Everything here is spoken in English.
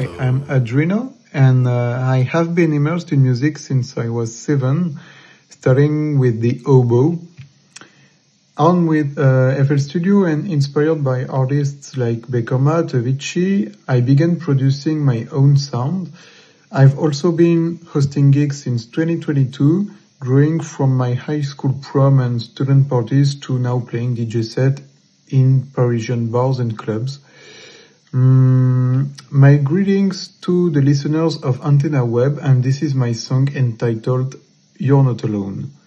I'm Adrino, and I have been immersed in music since I was 7, starting with the oboe. On with FL Studio and inspired by artists like Beckoma, Avicii, I began producing my own sound. I've also been hosting gigs since 2022, growing from my high school prom and student parties to now playing DJ set in Parisian bars and clubs. My greetings to the listeners of Antenna Web, and this is my song entitled You're Not Alone.